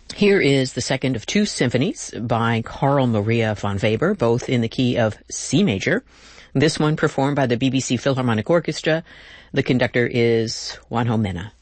Here is the second of two symphonies by Carl Maria von Weber, both in the key of C major. This one performed by the BBC Philharmonic Orchestra. The conductor is Juanjo Mena.